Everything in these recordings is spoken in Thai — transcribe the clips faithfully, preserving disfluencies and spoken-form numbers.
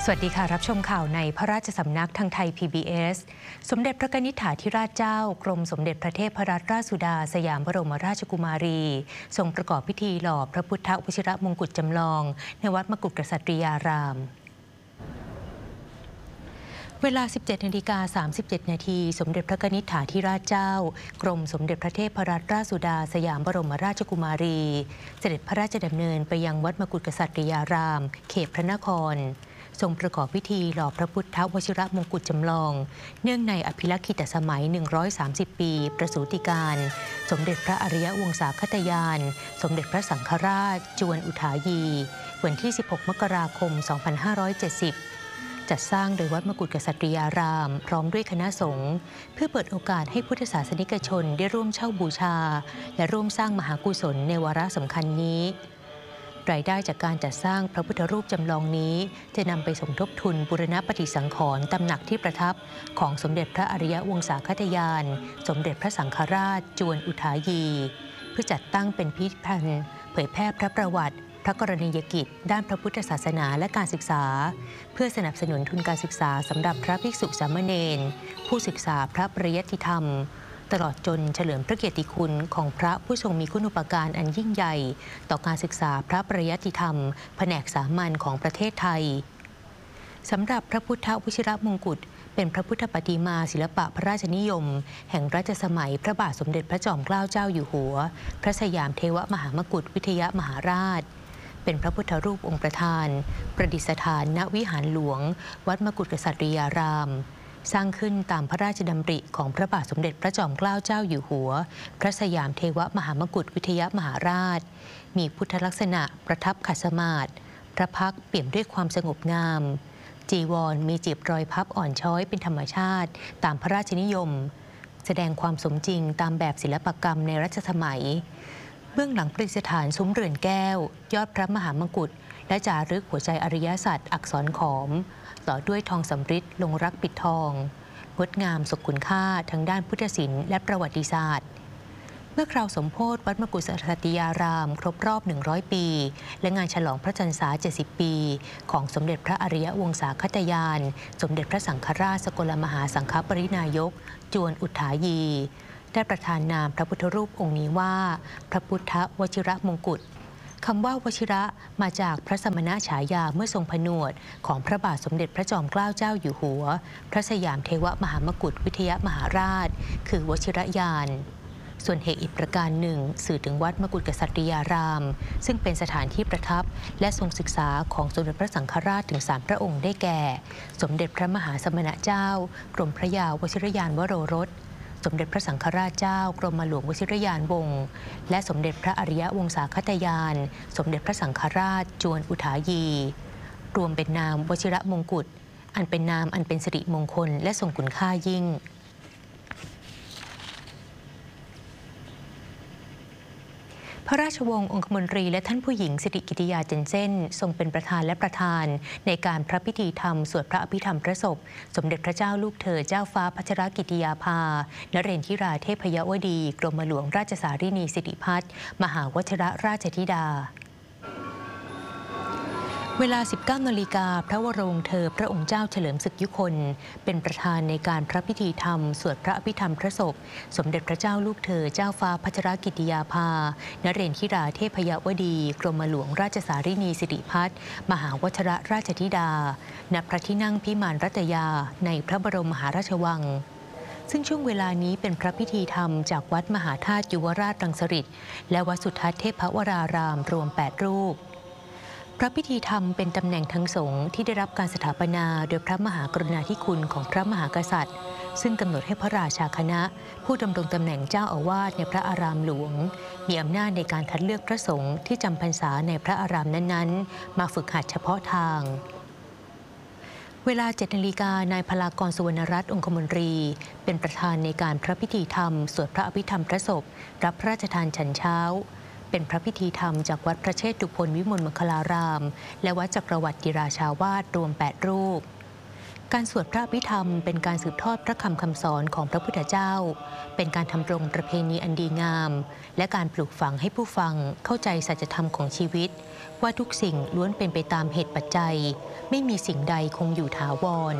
สวัสดีค่ะรับชมข่าวในพระราชสำนักทางไทย พี บี เอส สมเด็จพระกนิษฐาธิราชเจ้ากรมสมเด็จพระเทพรัตนราชสุดาสยามบรมราชกุมารีทรงประกอบพิธีหล่อพระพุทธวชิรมงกุฎจำลองในวัดมกุฎกษัตริยารามเวลา สิบเจ็ดนาฬิกาสามสิบเจ็ดนาทีสมเด็จพระกนิษฐาธิราชเจ้ากรมสมเด็จพระเทพรัตนราชสุดาสยามบรมราชกุมารีเสด็จพระราชดำเนินไปยังวัดมกุฎกษัตริยารามเขตพระนครทรงประกอบพิธีหล่อพระพุทธวชิรมงกุฎจำลองเนื่องในอภิลักขิตสมัยหนึ่งร้อยสามสิบปีประสูติการสมเด็จพระอริยวงศาคตยานสมเด็จพระสังฆราชจวนอุทายีวันที่สิบหกมกราคมสองพันห้าร้อยเจ็ดสิบจัดสร้างโดยวัดมกุฎกษัตริยารามพร้อมด้วยคณะสงฆ์เพื่อเปิดโอกาสให้พุทธศาสนิกชนได้ร่วมเช่าบูชาและร่วมสร้างมหากุศลในวาระสำคัญนี้รายได้จากการจัดสร้างพระพุทธรูปจำลองนี้จะนำไปสมทบทุนบูรณปฏิสังขรณ์ตำหนักที่ประทับของสมเด็จพระอริยวงศาคตยานสมเด็จพระสังฆราชจวนอุทายีเพื่อจัดตั้งเป็นพิพิธภัณฑ์เผยแพร่พระประวัติพระกรณียกิจด้านพระพุทธศาสนาและการศึกษาเพื่อสนับสนุนทุนการศึกษาสำหรับพระภิกษุสามเณรผู้ศึกษาพระปริยัติธรรมตลอดจนเฉลิมพระเกียรติคุณของพระผู้ทรงมีคุณูปการอันยิ่งใหญ่ต่อการศึกษาพระปริยัติธรรมแผนกสามัญของประเทศไทยสำหรับพระพุทธวชิรมงกุฎเป็นพระพุทธปฏิมาศิลปะพระราชนิยมแห่งรัชสมัยพระบาทสมเด็จพระจอมเกล้าเจ้าอยู่หัวพระสยามเทวมหามกุฏวิทยมหาราชเป็นพระพุทธรูปองค์ประธานประดิษฐานณวิหารหลวงวัดมกุฎกษัตริยารามสร้างขึ้นตามพระราชดำริของพระบาทสมเด็จพระจอมเกล้าเจ้าอยู่หัวพระสยามเทวมหามกุฏวิทยมหาราชมีพุทธลักษณะประทับขัดสมาธิพระพักตร์เปี่ยมด้วยความสงบงามจีวรมีจีบรอยพับอ่อนช้อยเป็นธรรมชาติตามพระราชนิยมแสดงความสมจริงตามแบบศิลปกรรมในรัชสมัยเบื้องหลังประดิษฐานซุ้มเรือนแก้วยอดพระมหามกุฏและจารึกหัวใจอริยสัจอักษรขอมต่อด้วยทองสำริดลงรักปิดทองงดงามสมคุณค่าทั้งด้านพุทธศิลป์และประวัติศาสตร์เมื่อคราวสมโภชวัดมกุฎกษัตริยารามครบรอบหนึ่งร้อยปีและงานฉลองพระพรรษาเจ็ดสิบปีของสมเด็จพระอริยวงศาคตยานสมเด็จพระสังฆราชสกลมหาสังฆปรินายกจวนอุทายีได้ประทานนามพระพุทธรูปองค์นี้ว่าพระพุทธวชิรมงกุฎคำว่าวชิระมาจากพระสมณฉายาเมื่อทรงผนวดของพระบาทสมเด็จพระจอมเกล้าเจ้าอยู่หัวพระสยามเทวมหามกุฏวิทยมหาราชคือวชิรยานส่วนเหตุอีกประการหนึ่งสื่อถึงวัดมกุฎกษัตริยารามซึ่งเป็นสถานที่ประทับและทรงศึกษาของสมเด็จพระสังฆราชถึงสามพระองค์ได้แก่สมเด็จพระมหาสมณเจ้ากรมพระยาวชิรยานวโรรสสมเด็จพระสังฆราชเจ้ากรมหลวงวชิรยานวงศ์และสมเด็จพระอริยวงศาคตยานสมเด็จพระสังฆราชจวนอุทายีรวมเป็นนามวชิรมงกุฎอันเป็นนามอันเป็นสิริมงคลและทรงคุณค่ายิ่งพระราชวงศ์องคมนตรีและท่านผู้หญิงสิริกิติยาเจนเซ่นทรงเป็นประธานและประธานในการพระพิธีธรรมสวดพระอภิธรรมพระศพสมเด็จพระเจ้าลูกเธอเจ้าฟ้าพัชรกิติยาภานเรนทิราเทพยวดีกรมหลวงราชสารินีสิริพัฒน์มหาวชรราชธิดาเวลา สิบเก้านาฬิกาพระวโรวงศ์เธอพระองค์เจ้าเฉลิมศึกยุคนเป็นประธานในการพระพิธีธรรมสวดพระอภิธรรมพระศพสมเด็จพระเจ้าลูกเธอเจ้าฟ้าพัชรกิติยาภานเรนทิราเทพยวดีกรมหลวงราชสารินีสิริพัฒน์มหาวชรราชธิดาณพระที่นั่งพิมานรัตยาในพระบรมมหาราชวังซึ่งช่วงเวลานี้เป็นพระพิธีธรรมจากวัดมหาธาตุยุวราชรังสฤษฎ์และวัดสุทัศน์เทพวรารามรวมแปดรูปพระพิธีธรรมเป็นตำแหน่งทั้งสงฆ์ที่ได้รับการสถาปนาโดยพระมหากรุณาธิคุณของพระมหากษัตริย์ซึ่งกำหนดให้พระราชาคณะผู้ดำรงตำแหน่งเจ้าอาวาสในพระอารามหลวงมีอำนาจในการคัดเลือกพระสงฆ์ที่จำพรรษาในพระอารามนั้นๆมาฝึกหัดเฉพาะทางเวลา เจ็ดนาฬิกานายพลากรสุวรรณรัตน์องคมนตรีเป็นประธานในการพระพิธีธรรมสวดพระอภิธรรมพระศพรับพระราชทานฉันเช้าเป็นพระพิธีธรรมจากวัดพระเชตุพนวิมลมังคลารามและวัดจักรวรรดิราชาวาสรวมแปดรูปการสวดพระอภิธรรมเป็นการสืบทอดพระคำคำสอนของพระพุทธเจ้าเป็นการทำรงประเพณีอันดีงามและการปลูกฝังให้ผู้ฟังเข้าใจสัจธรรมของชีวิตว่าทุกสิ่งล้วนเป็นไปตามเหตุปัจจัยไม่ไม่มีสิ่งใดคงอยู่ถาวร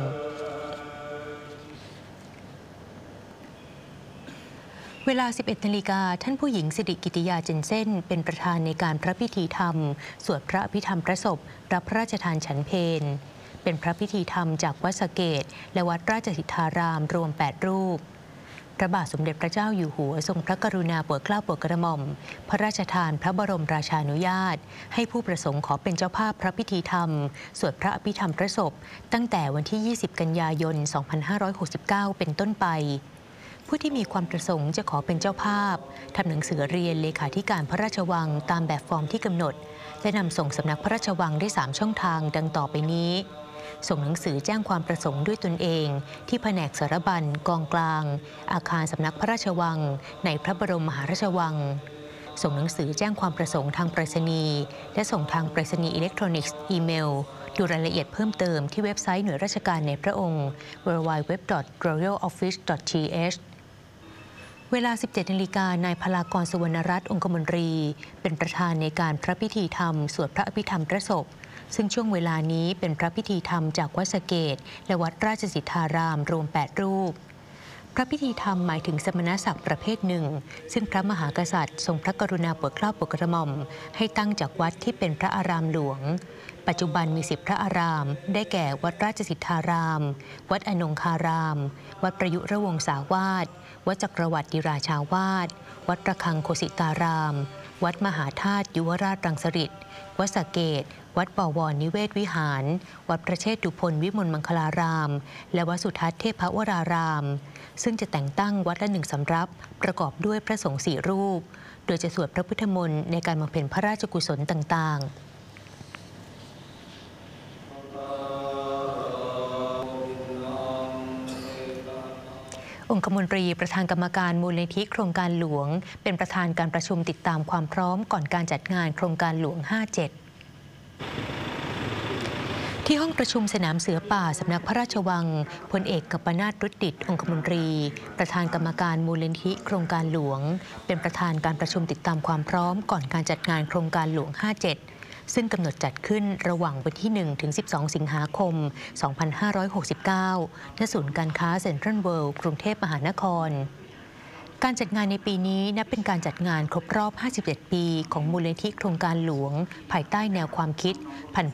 เวลา สิบเอ็ด นาฬิกาท่านผู้หญิงสิริกิติยาเจนเซ่นเป็นประธานในการพระพิธีธรรมสวดพระอภิธรรมพระศพรับพระราชทานฉันเพลเป็นพระพิธีธรรมจากวัดสะเกษและวัดราชสิทธารามรวม แปด รูปพระบาทสมเด็จพระเจ้าอยู่หัวทรงพระกรุณาโปรดเกล้าโปรดกระหม่อมพระราชทานพระบรมราชานุญาตให้ผู้ประสงค์ขอเป็นเจ้าภาพพระพิธีธรรมสวดพระอภิธรรมพระศพตั้งแต่วันที่ ยี่สิบ กันยายน สองพันห้าร้อยหกสิบเก้า เป็นต้นไปผู้ที่มีความประสงค์จะขอเป็นเจ้าภาพทำหนังสือเรียนเลขาธิการพระราชวังตามแบบฟอร์มที่กำหนดและนำส่งสำนักพระราชวังได้สามช่องทางดังต่อไปนี้ส่งหนังสือแจ้งความประสงค์ด้วยตนเองที่แผนกสารบัญกองกลางอาคารสำนักพระราชวังในพระบรมมหาราชวังส่งหนังสือแจ้งความประสงค์ทางไปรษณีย์และส่งทางไปรษณีย์อิเล็กทรอนิกส์อีเมลดูรายละเอียดเพิ่มเติมที่เว็บไซต์หน่วยราชการในพระองค์ ดับเบิลยู ดับเบิลยู ดับเบิลยู ดอท รอยัลออฟฟิศ ดอท ที เอช เวลา สิบเจ็ด นาฬิกานายพลากร สุวรรณรัตน์องคมนตรีเป็นประธานในการพระพิธีธรรมสวดพระอภิธรรมพระศพซึ่งช่วงเวลานี้เป็นพระพิธีธรรมจากวัดสะเกษและวัดราชสิทธารามรวม แปด รูปพระพิธีธรรมหมายถึงสมณศักดิ์ประเภทหนึ่งซึ่งพระมหากษัตริย์ทรงพระกรุณาโปรดเกล้าโปรดกระหม่อมให้ตั้งจากวัดที่เป็นพระอารามหลวงปัจจุบันมีสิบพระอารามได้แก่วัดราชสิทธารามวัดอนงคารามวัดประยุรวงศาวาสวัดจักรวรรดิราชาวาสวัดระฆังโคสิตารามวัดมหาธาตุยุวราชรังสฤษฎิวัดสะเกษวัดบวรนิเวศวิหารวัดพระเชตุพนวิมลมังคลารามและวัดสุทัศน์เทพวรารามซึ่งจะแต่งตั้งวัดละหนึ่งสำรับประกอบด้วยพระสงฆ์สี่รูปโดยจะสวดพระพุทธมนต์ในการบำเพ็ญพระราชกุศลต่างๆองคมนตรีประธานกรรมการมูลนิธิโครงการหลวงเป็นประธานการประชุมติดตามความพร้อมก่อนการจัดงานโครงการหลวง ห้าเจ็ด ที่ห้องประชุมสนามเสือป่าสำนักพระราชวังพลเอกกัปปนาท รุดดิษฐ์องคมนตรีประธานกรรมการมูลนิธิโครงการหลวงเป็นประธานการประชุมติดตามความพร้อมก่อนการจัดงานโครงการหลวง ห้าเจ็ดซึ่งกำหนดจัดขึ้นระหว่างวันที่ หนึ่ง ถึง สิบสอง สิงหาคม สองพันห้าร้อยหกสิบเก้า ณ ศูนย์การค้าเซ็นทรัลเวิลด์กรุงเทพมหานครการจัดงานในปีนี้นับเป็นการจัดงานครบรอบ ห้าสิบเอ็ด ปีของมูลนิธิโครงการหลวงภายใต้แนวความคิดผัน